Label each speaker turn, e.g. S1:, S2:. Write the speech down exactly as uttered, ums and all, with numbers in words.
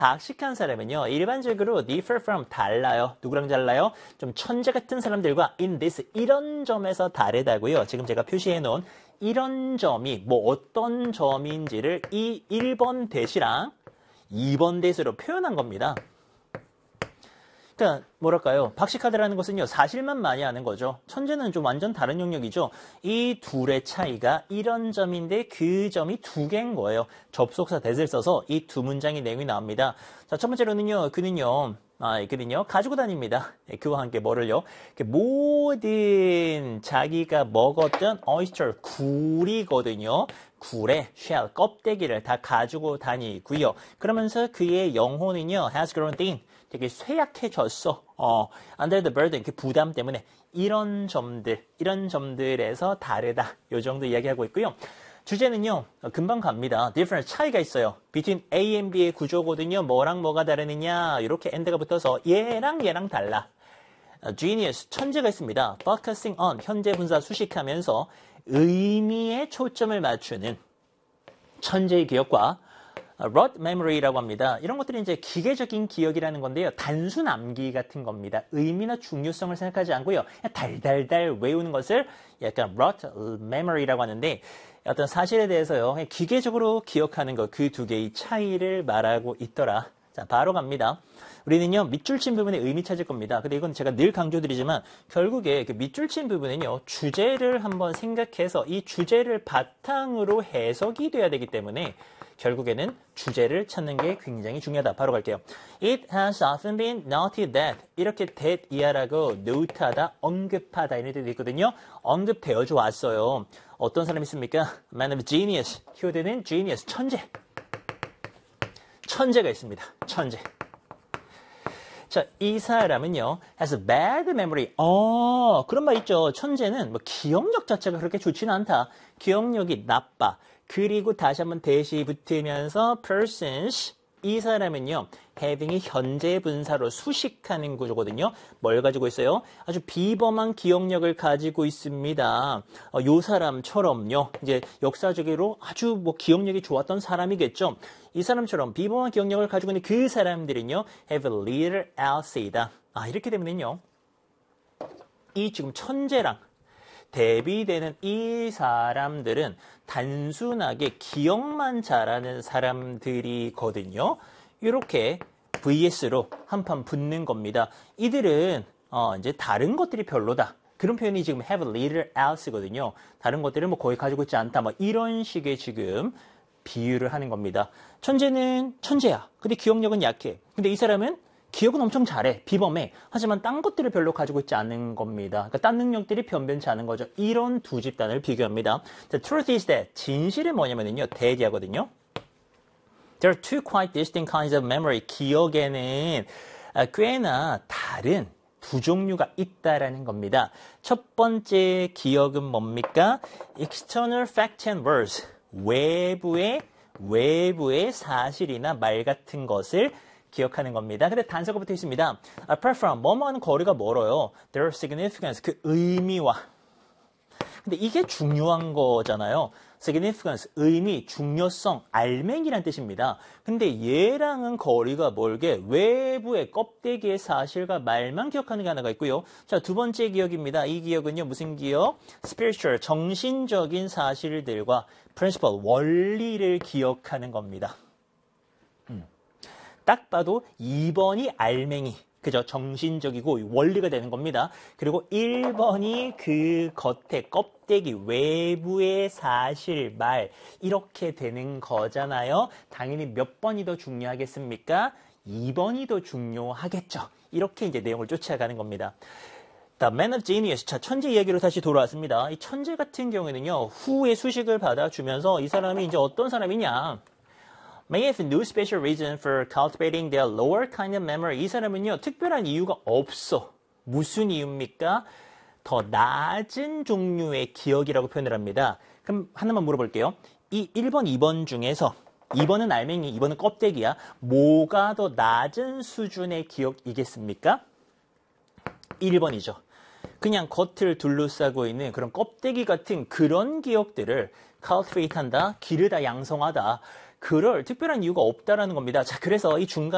S1: 박식한 사람은요, 일반적으로 differ from 달라요. 누구랑 달라요? 좀 천재 같은 사람들과 in this 이런 점에서 다르다고요. 지금 제가 표시해 놓은 이런 점이 뭐 어떤 점인지를 이 일 번 대시랑 이 번 대시로 표현한 겁니다. 그러니까 뭐랄까요? 박식하다라는 것은요, 사실만 많이 아는 거죠. 천재는 좀 완전 다른 영역이죠. 이 둘의 차이가 이런 점인데 그 점이 두 개인 거예요. 접속사 that을 써서 이 두 문장의 내용이 나옵니다. 자, 첫 번째로는요, 그는요, 아, 그는요, 가지고 다닙니다. 네, 그와 함께 뭐를요? 모든 자기가 먹었던 oyster, 굴이거든요. 굴의 shell, 껍데기를 다 가지고 다니고요. 그러면서 그의 영혼은요, has grown thin. 되게 쇠약해졌어. 어, under the burden, 그 부담 때문에 이런 점들, 이런 점들에서 다르다. 요 정도 이야기하고 있고요. 주제는요, 금방 갑니다. different, 차이가 있어요. between A and B의 구조거든요. 뭐랑 뭐가 다르느냐, 이렇게 and가 붙어서 얘랑 얘랑 달라. genius, 천재가 있습니다. focusing on, 현재 분사 수식하면서 의미에 초점을 맞추는 천재의 기억과 rote memory라고 합니다. 이런 것들이 이제 기계적인 기억이라는 건데요. 단순 암기 같은 겁니다. 의미나 중요성을 생각하지 않고요. 그냥 달달달 외우는 것을 약간 rote memory라고 하는데 어떤 사실에 대해서요. 그냥 기계적으로 기억하는 것, 그 두 개의 차이를 말하고 있더라. 자, 바로 갑니다. 우리는요, 밑줄 친 부분에 의미 찾을 겁니다. 근데 이건 제가 늘 강조드리지만 결국에 그 밑줄 친 부분은요, 주제를 한번 생각해서 이 주제를 바탕으로 해석이 돼야 되기 때문에 결국에는 주제를 찾는 게 굉장히 중요하다. 바로 갈게요. It has often been noted that 이렇게 that 이하라고 note하다, 언급하다 이런 뜻도 있거든요. 언급되어져 왔어요. 어떤 사람이 있습니까? Man of genius. 키워드는 genius, 천재. 천재가 있습니다. 천재. 자, 이 사람은요, has a bad memory. 어, 그런 말 있죠. 천재는 뭐 기억력 자체가 그렇게 좋지는 않다. 기억력이 나빠. 그리고 다시 한번 대시 붙으면서 persons. 이 사람은요, having이 현재 분사로 수식하는 구조거든요. 뭘 가지고 있어요? 아주 비범한 기억력을 가지고 있습니다. 어, 요 사람처럼요, 이제 역사적으로 아주 뭐 기억력이 좋았던 사람이겠죠. 이 사람처럼 비범한 기억력을 가지고 있는 그 사람들은요, have little else이다. 아, 이렇게 되면은요, 이 지금 천재랑 대비되는 이 사람들은 단순하게 기억만 잘하는 사람들이거든요. 이렇게 브이에스로 한판 붙는 겁니다. 이들은 어, 이제 다른 것들이 별로다. 그런 표현이 지금 have little else거든요. 다른 것들을 뭐 거의 가지고 있지 않다. 뭐 이런 식의 지금 비유를 하는 겁니다. 천재는 천재야. 근데 기억력은 약해. 근데 이 사람은 기억은 엄청 잘해. 비범해. 하지만 딴 것들을 별로 가지고 있지 않은 겁니다. 그러니까 딴 능력들이 변변치 않은 거죠. 이런 두 집단을 비교합니다. The truth is that 진실은 뭐냐면요. 대기하거든요. There are two quite distinct kinds of memory. 기억에는 꽤나 다른 두 종류가 있다라는 겁니다. 첫 번째 기억은 뭡니까? External facts and words. 외부의 외부의 사실이나 말 같은 것을 기억하는 겁니다. 근데 단서가 붙어 있습니다. Apart from, 뭐뭐하는 거리가 멀어요. Their significance, 그 의미와. 근데 이게 중요한 거잖아요. significance, 의미, 중요성, 알맹이란 뜻입니다. 근데 얘랑은 거리가 멀게 외부의 껍데기의 사실과 말만 기억하는 게 하나가 있고요. 자, 두 번째 기억입니다. 이 기억은요, 무슨 기억? spiritual, 정신적인 사실들과 principle, 원리를 기억하는 겁니다. 음. 딱 봐도 이 번이 알맹이, 그죠? 정신적이고 원리가 되는 겁니다. 그리고 일 번이 그 겉에 껍데기, 외부의 사실, 말 이렇게 되는 거잖아요. 당연히 몇 번이 더 중요하겠습니까? 이 번이 더 중요하겠죠. 이렇게 이제 내용을 쫓아가는 겁니다. The Man of Genius. 자, 천재 이야기로 다시 돌아왔습니다. 이 천재 같은 경우에는요, 후의 수식을 받아주면서 이 사람이 이제 어떤 사람이냐? May have no special reason for cultivating their lower kind of memory. 이 사람은요, 특별한 이유가 없어. 무슨 이유입니까? 더 낮은 종류의 기억이라고 표현을 합니다. 그럼 하나만 물어볼게요. 이 일 번, 이 번 중에서 이 번은 알맹이, 이 번은 껍데기야. 뭐가 더 낮은 수준의 기억이겠습니까? 일 번이죠. 그냥 겉을 둘러싸고 있는 그런 껍데기 같은 그런 기억들을 cultivate 한다, 기르다, 양성하다. 그럴 특별한 이유가 없다라는 겁니다. 자, 그래서 이 중간